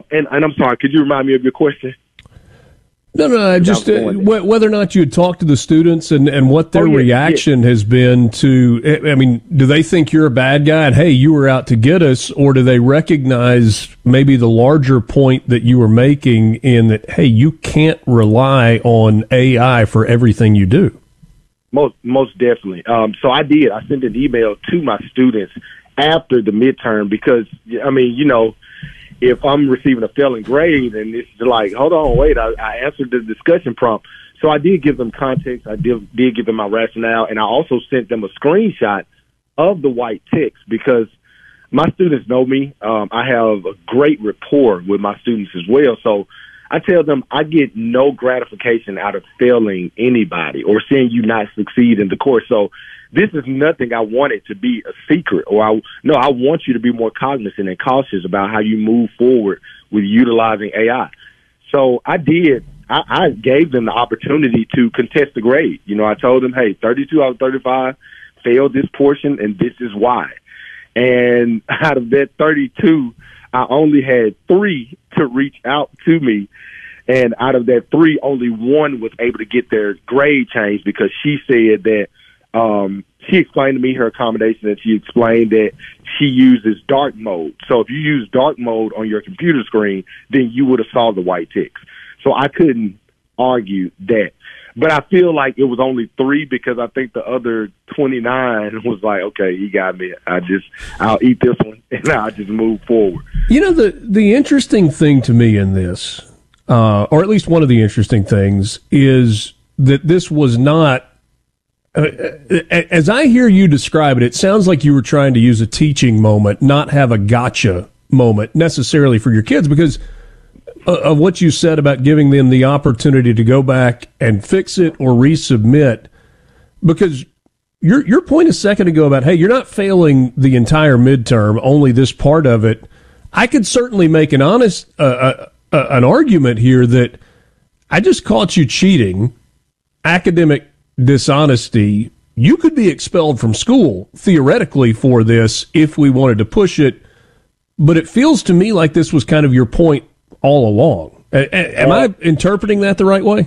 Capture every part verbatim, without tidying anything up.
and, and I'm sorry, could you remind me of your question? No, no, I just uh, wh- whether or not you had talked to the students and, and what their oh, yeah, reaction yeah. has been to, I mean, do they think you're a bad guy and, hey, you were out to get us, or do they recognize maybe the larger point that you were making in that, hey, you can't rely on A I for everything you do? Most most definitely. Um, so I did. I sent an email to my students after the midterm because, I mean, you know, if I'm receiving a failing grade and it's like, hold on, wait, I, I answered the discussion prompt. So I did give them context. I did, did give them my rationale. And I also sent them a screenshot of the white text because my students know me. Um, I have a great rapport with my students as well. So I tell them I get no gratification out of failing anybody or seeing you not succeed in the course. So this is nothing I want it to be a secret, or I no, I want you to be more cognizant and cautious about how you move forward with utilizing A I. So I did. I, I gave them the opportunity to contest the grade. You know, I told them, hey, thirty-two out of thirty-five failed this portion, and this is why. And out of that thirty-two, I only had three to reach out to me. And out of that three, only one was able to get their grade changed because she said that um, she explained to me her accommodation, and she explained that she uses dark mode. So if you use dark mode on your computer screen, then you would have saw the white text. So I couldn't argue that. But I feel like it was only three because I think the other twenty-nine was like, okay, he got me. I just, I'll eat this one, and I'll just move forward. You know, the, the interesting thing to me in this, uh, or at least one of the interesting things, is that this was not, uh, as I hear you describe it, it sounds like you were trying to use a teaching moment, not have a gotcha moment necessarily for your kids, because of what you said about giving them the opportunity to go back and fix it or resubmit, because your your point a second ago about, hey, you're not failing the entire midterm, only this part of it. I could certainly make an honest uh, uh, uh, an argument here that I just caught you cheating, academic dishonesty. You could be expelled from school theoretically for this if we wanted to push it, but it feels to me like this was kind of your point all along. Am I interpreting that the right way?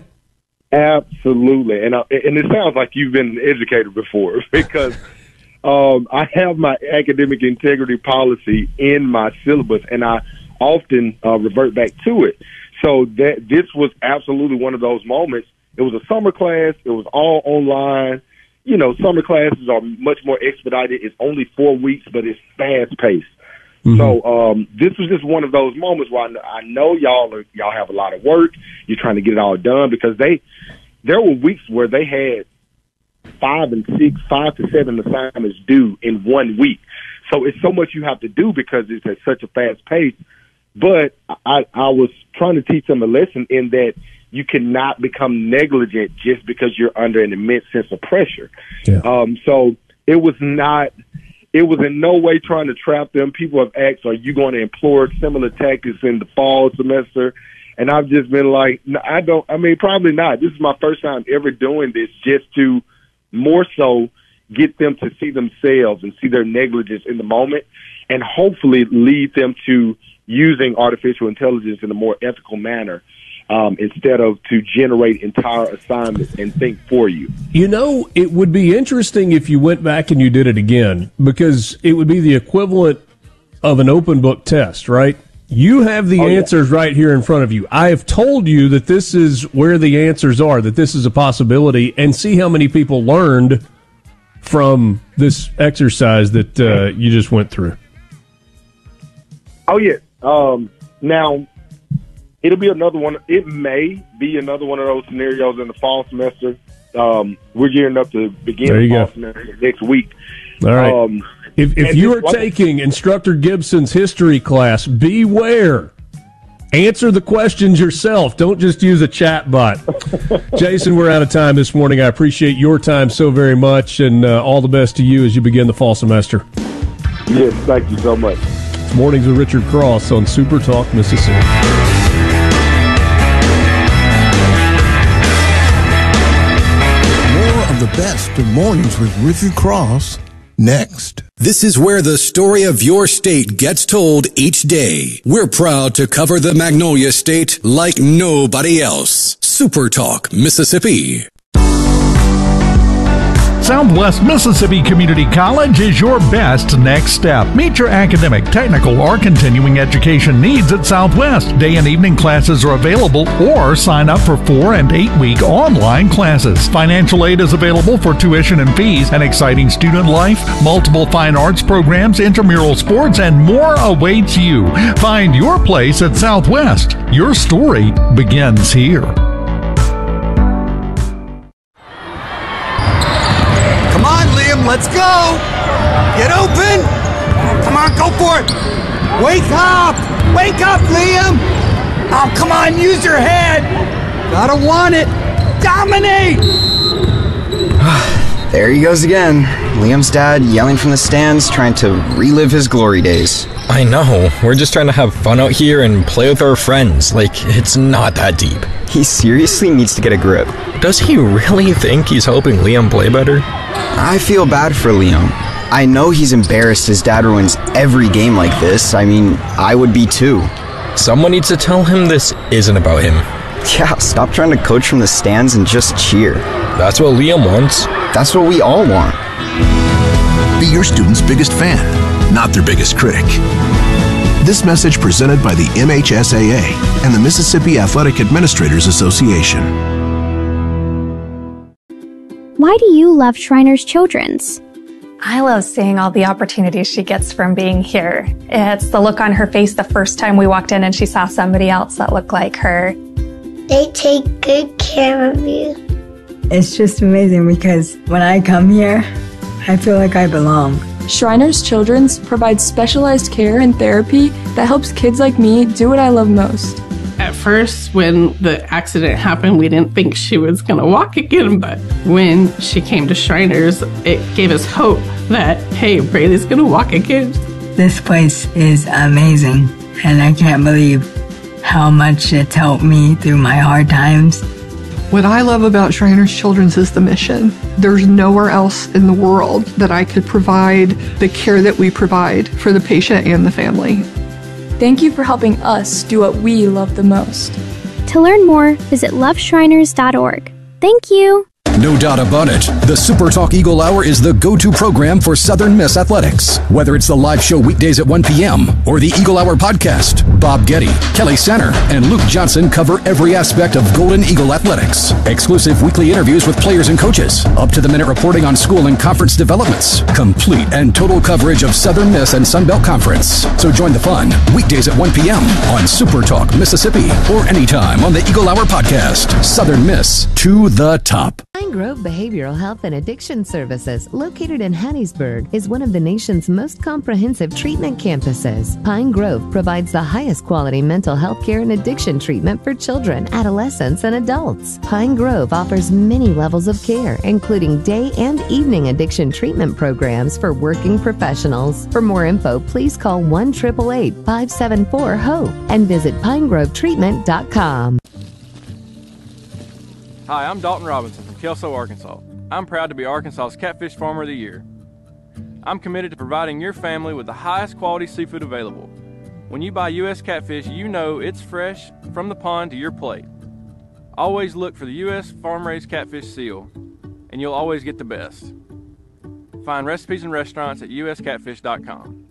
Absolutely. And, uh, and it sounds like you've been educated before because um, I have my academic integrity policy in my syllabus, and I often uh, revert back to it. So that this was absolutely one of those moments. It was a summer class. It was all online. You know, summer classes are much more expedited. It's only four weeks, but it's fast-paced. Mm-hmm. So um, this was just one of those moments where I, I know y'all are, y'all have a lot of work. You're trying to get it all done because they there were weeks where they had five and six, five to seven assignments due in one week. So it's so much you have to do because it's at such a fast pace. But I, I was trying to teach them a lesson in that you cannot become negligent just because you're under an immense sense of pressure. Yeah. Um, so it was not. It was in no way trying to trap them. People have asked, are you going to employ similar tactics in the fall semester? And I've just been like, no, I don't, I mean, probably not. This is my first time ever doing this just to more so get them to see themselves and see their negligence in the moment and hopefully lead them to using artificial intelligence in a more ethical manner. Um, instead of to generate entire assignments and think for you. You know, it would be interesting if you went back and you did it again, because it would be the equivalent of an open book test, right? You have the oh, answers yeah. right here in front of you. I have told you that this is where the answers are, that this is a possibility, and see how many people learned from this exercise that uh, you just went through. Oh, yeah. Um, now, it'll be another one. It may be another one of those scenarios in the fall semester. Um, we're gearing up to begin the fall go. semester next week. All right. Um, if if you are like, taking Instructor Gibson's history class, beware. Answer the questions yourself. Don't just use a chat bot. Jason, we're out of time this morning. I appreciate your time so very much, and uh, all the best to you as you begin the fall semester. Yes, thank you so much. It's Mornings with Richard Cross on Super Talk Mississippi. The best of Mornings with Richard Cross next. This is where the story of your state gets told each day. We're proud to cover the Magnolia State like nobody else. Super Talk, Mississippi. Southwest Mississippi Community College is your best next step. Meet your academic, technical, or continuing education needs at Southwest. Day and evening classes are available, or sign up for four and eight week online classes. Financial aid is available for tuition and fees, an exciting student life, multiple fine arts programs, intramural sports, and more awaits you. Find your place at Southwest. Your story begins here. Let's go! Get open! Come on, go for it! Wake up! Wake up, Liam! Oh, come on, use your head! Gotta want it! Dominate! There he goes again. Liam's dad yelling from the stands, trying to relive his glory days. I know. We're just trying to have fun out here and play with our friends. Like, it's not that deep. He seriously needs to get a grip. Does he really think he's helping Liam play better? I feel bad for Liam. I know he's embarrassed his dad ruins every game like this. I mean, I would be too. Someone needs to tell him this isn't about him. Yeah, stop trying to coach from the stands and just cheer. That's what Liam wants. That's what we all want. Be your student's biggest fan, not their biggest critic. This message presented by the M H S A A and the Mississippi Athletic Administrators Association. Why do you love Shriners Children's? I love seeing all the opportunities she gets from being here. It's the look on her face the first time we walked in and she saw somebody else that looked like her. They take good care of you. It's just amazing because when I come here, I feel like I belong. Shriners Children's provides specialized care and therapy that helps kids like me do what I love most. At first, when the accident happened, we didn't think she was going to walk again, but when she came to Shriners, it gave us hope that, hey, Braylee's going to walk again. This place is amazing, and I can't believe how much it's helped me through my hard times. What I love about Shriners Children's is the mission. There's nowhere else in the world that I could provide the care that we provide for the patient and the family. Thank you for helping us do what we love the most. To learn more, visit love shriners dot org. Thank you. No doubt about it, the Super Talk Eagle Hour is the go-to program for Southern Miss athletics. Whether it's the live show weekdays at one p.m. or the Eagle Hour podcast, Bob Getty, Kelly Sanner, and Luke Johnson cover every aspect of Golden Eagle athletics. Exclusive weekly interviews with players and coaches, up-to-the-minute reporting on school and conference developments, complete and total coverage of Southern Miss and Sun Belt Conference. So join the fun weekdays at one p.m. on Super Talk Mississippi or anytime on the Eagle Hour podcast. Southern Miss to the top. Pine Grove Behavioral Health and Addiction Services, located in Hattiesburg, is one of the nation's most comprehensive treatment campuses. Pine Grove provides the highest quality mental health care and addiction treatment for children, adolescents, and adults. Pine Grove offers many levels of care, including day and evening addiction treatment programs for working professionals. For more info, please call one eight eight eight, five seven four, HOPE and visit pine grove treatment dot com. Hi, I'm Dalton Robinson from Kelso, Arkansas. I'm proud to be Arkansas's Catfish Farmer of the Year. I'm committed to providing your family with the highest quality seafood available. When you buy U S catfish, you know it's fresh from the pond to your plate. Always look for the U S farm-raised catfish seal, and you'll always get the best. Find recipes and restaurants at U S catfish dot com.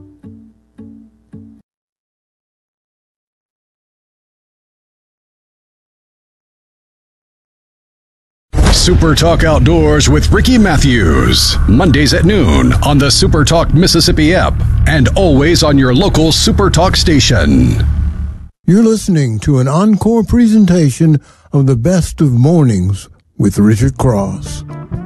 Super Talk Outdoors with Ricky Matthews. Mondays at noon on the Super Talk Mississippi app and always on your local Super Talk station. You're listening to an encore presentation of the Best of Mornings with Richard Cross.